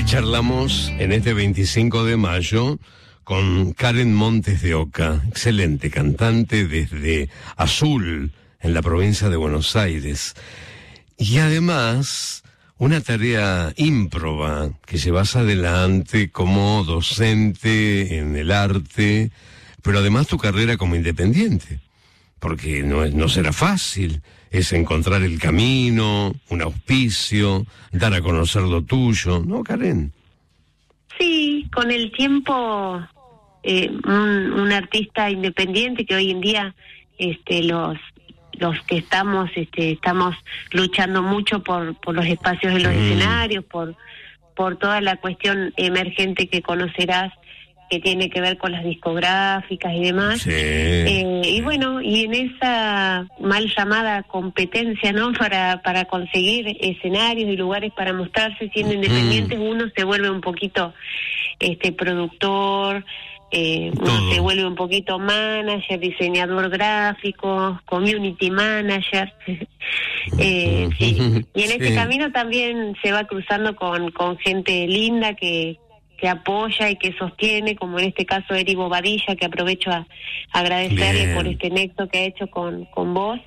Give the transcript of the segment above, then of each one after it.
Charlamos en este 25 de mayo con Karen Montes de Oca, excelente cantante desde Azul, en la provincia de Buenos Aires. Y además, una tarea ímproba que llevas adelante como docente en el arte, pero además tu carrera como independiente, porque no será fácil. Es encontrar el camino, un auspicio, dar a conocer lo tuyo, ¿no, Karen? Sí, con el tiempo, un artista independiente que hoy en día los que estamos luchando mucho por los espacios en los escenarios, por toda la cuestión emergente que conocerás, que tiene que ver con las discográficas y demás. Sí. Y bueno, y en esa mal llamada competencia, ¿no? Para conseguir escenarios y lugares para mostrarse siendo independientes, uno se vuelve un poquito productor, uno se vuelve un poquito manager, diseñador gráfico, community manager. Sí. Y en ese camino también se va cruzando con gente linda que apoya y que sostiene, como en este caso Eri Bobadilla, que aprovecho a agradecerle por este nexo que ha hecho con vos,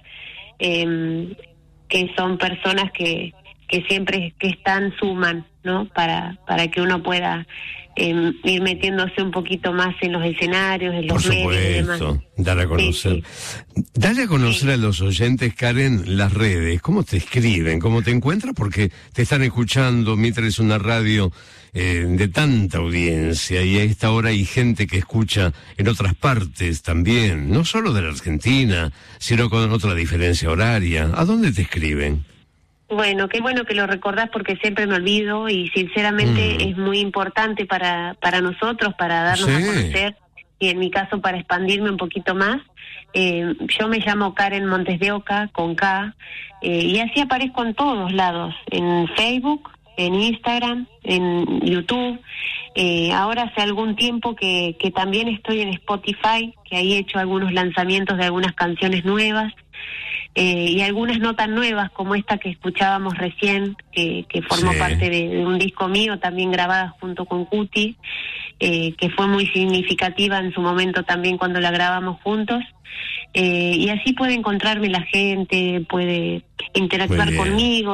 que son personas que siempre que suman, ¿no? Para que uno pueda ir metiéndose un poquito más en los escenarios, en los medios y demás. Dar a conocer. Sí. Dale a conocer a los oyentes, Karen, las redes. ¿Cómo te escriben? ¿Cómo te encuentran? Porque te están escuchando mientras es una radio de tanta audiencia, y a esta hora hay gente que escucha en otras partes también, no solo de la Argentina, sino con otra diferencia horaria. ¿A dónde te escriben? Bueno, qué bueno que lo recordás, porque siempre me olvido, y sinceramente es muy importante para nosotros, para darnos a conocer, y en mi caso para expandirme un poquito más. Yo me llamo Karen Montes de Oca, con K, y así aparezco en todos lados, en Facebook, en Instagram, en YouTube. Ahora hace algún tiempo que también estoy en Spotify, que ahí he hecho algunos lanzamientos de algunas canciones nuevas, y algunas no tan nuevas como esta que escuchábamos recién, que formó parte de un disco mío, también grabada junto con Cuti, que fue muy significativa en su momento también cuando la grabamos juntos. Y así puede encontrarme la gente, puede interactuar conmigo.